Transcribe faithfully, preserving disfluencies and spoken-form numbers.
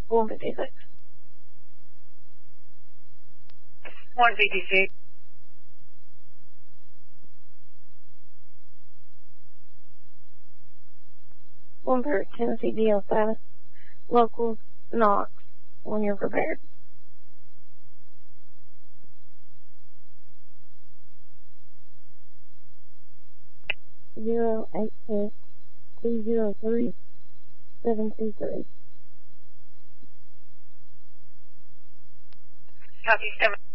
one fifty-six. one fifty-six. One for Tennessee D L status. Local Knox when you're prepared. Zero eight six two zero three seven two three. Copy seven.